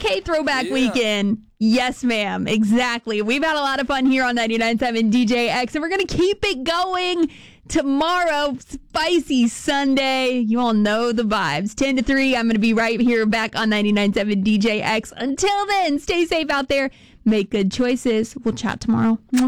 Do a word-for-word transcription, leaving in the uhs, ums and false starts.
K Throwback Yeah. Weekend. Yes, ma'am. Exactly. We've had a lot of fun here on ninety-nine point seven D J X, and we're going to keep it going tomorrow. Spicy Sunday. You all know the vibes. ten to three, I'm going to be right here back on ninety-nine point seven D J X. Until then, stay safe out there. Make good choices. We'll chat tomorrow.